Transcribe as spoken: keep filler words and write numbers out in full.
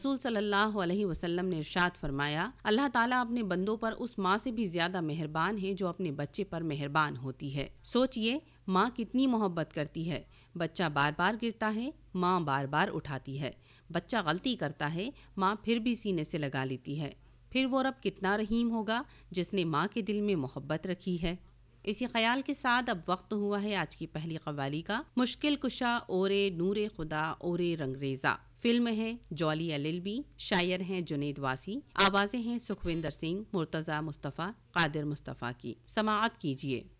रसूल सल्लल्लाहु अलैहि वसल्लम ने इरशाद फरमाया, अल्लाह ताला अपने बंदों पर उस माँ से भी ज्यादा मेहरबान है जो अपने बच्चे पर मेहरबान होती है। सोचिए माँ कितनी मोहब्बत करती है। बच्चा बार बार गिरता है, माँ बार बार उठाती है। बच्चा गलती करता है, माँ फिर भी सीने से लगा लेती है। फिर वो रब कितना रहीम होगा जिसने माँ के दिल में मोहब्बत रखी है। इसी ख्याल के साथ अब वक्त हुआ है आज की पहली कव्वाली का। मुश्किल कुशा ओरे नूरे खुदा ओरे रंगरेजा फिल्म है जॉली एलएलबी, शायर हैं जुनेद वासी, आवाजें हैं सुखविंदर सिंह, मुर्तज़ा मुस्तफ़ा, कादिर मुस्तफ़ा की। समाअत कीजिए।